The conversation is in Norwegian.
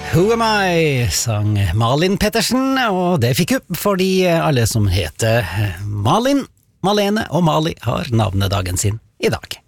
Who am I, sang Malin Pettersen, og det fikk hun fordi alle som heter Malin, Malene og Mali har navnedagen sin i dag.